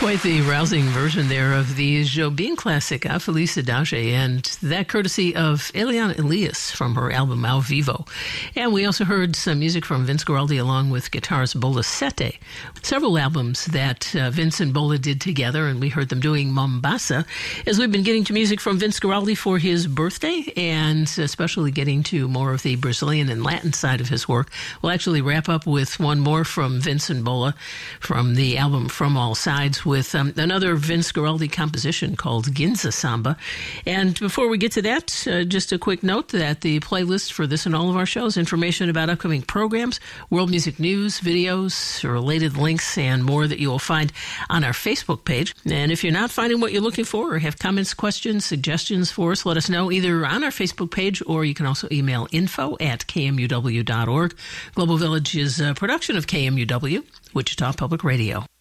Quite the rousing version there of the Jobim classic, A Felicidade, and that courtesy of Eliana Elias from her album Ao Vivo. And we also heard some music from Vince Guaraldi along with guitarist Bola Sete. Several albums that Vince and Bola did together, and we heard them doing Mombasa, as we've been getting to music from Vince Guaraldi for his birthday, and especially getting to more of the Brazilian and Latin side of his work. We'll actually wrap up with one more from Vince and Bola from the album From All Sides, with another Vince Guaraldi composition called Ginza Samba. And before we get to that, just a quick note that the playlist for this and all of our shows, information about upcoming programs, world music news, videos, related links, and more that you will find on our Facebook page. And if you're not finding what you're looking for or have comments, questions, suggestions for us, let us know either on our Facebook page, or you can also email info@kmuw.org. Global Village is a production of KMUW, Wichita Public Radio.